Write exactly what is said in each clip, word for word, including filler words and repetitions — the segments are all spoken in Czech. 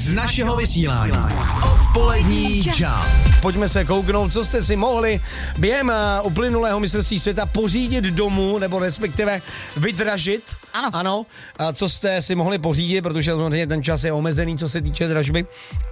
z našeho vysílání. Odpolední čas. Pojďme se kouknout, co jste si mohli během uplynulého mistrovství světa pořídit domů, nebo respektive vydražit. Ano. Ano. A co jste si mohli pořídit, protože samozřejmě ten čas je omezený, co se týče dražby.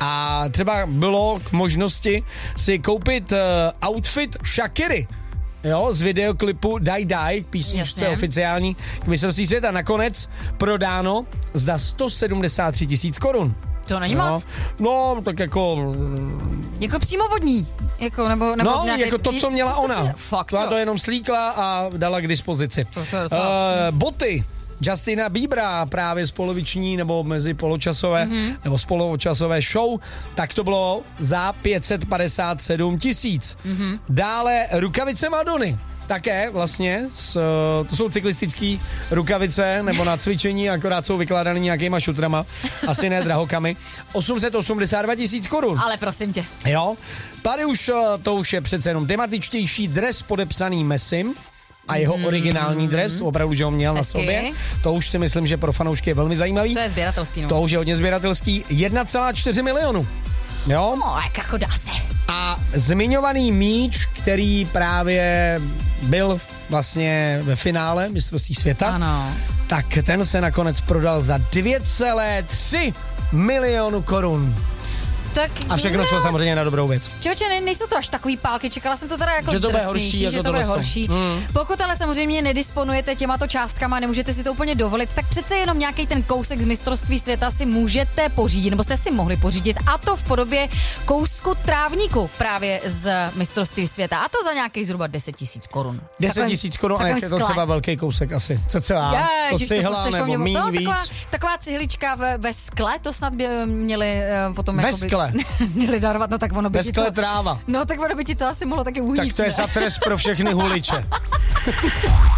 A třeba bylo k možnosti si koupit uh, outfit Shakiry. Jo, z videoklipu Die Die, písničce Jasně. oficiální k mistrovství světa. Nakonec prodáno za sto sedmdesát tři tisíc korun. To není No, moc. no, tak jako... Jako přímo vodní. Jako, nebo, nebo No, nějaký, jako to, co měla to, ona. co, fakt, to, jo. to jenom slíkla a dala k dispozici. To, to je docela... uh, boty. Justina Biebera právě z poloviční nebo mezi poločasové mm-hmm. nebo z poločasové show, tak to bylo za pět set padesát sedm tisíc. Mm-hmm. Dále rukavice Madony. Také vlastně, s, to jsou cyklistické rukavice nebo na cvičení, akorát jsou vykládaný nějakýma šutrama, asi ne drahokami. osm set osmdesát dva tisíc korun. Ale prosím tě. Jo, tady už to už je přece jenom tematičtější dres podepsaný Messim a jeho mm. originální dres, opravdu, že ho měl Hezky. na sobě. To už si myslím, že pro fanoušky je velmi zajímavý. To je sběratelský, no. To už je hodně sběratelský. jedna celá čtyři milionu. Jo? No, jak jako dá se. A zmiňovaný míč, který právě byl vlastně ve finále mistrovství světa, Ano. tak ten se nakonec prodal za dvě celá tři milionu korun. Tak, A všechno šlo samozřejmě na dobrou věc. Člověče, ne, nejsou to až takový pálky, čekala jsem to teda jako Že to bude drsnější, horší, že jako to tohle bude jsou. horší. Mm. Pokud ale samozřejmě nedisponujete těmato částkama, nemůžete si to úplně dovolit, tak přece jenom nějaký ten kousek z mistrovství světa si můžete pořídit, nebo jste si mohli pořídit, a to v podobě kousku trávníku právě z mistrovství světa, a to za nějaký zhruba deset tisíc korun. deset tisíc korun, ale jako třeba velký kousek asi. Cca. To cihla nebo míň no, víc. Taková, taková cihlička ve, ve skle, to snad by měli uh, potom Ve jakoby, skle? měli darovat, no tak ono by Ve ti skle to... tráva. No tak ono by ti to asi mohlo taky uhýt. Tak to je za trest pro všechny huliče.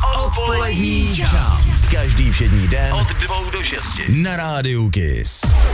Odpolední čas. Každý všední den od dvou do šesti na rádiu Kiss.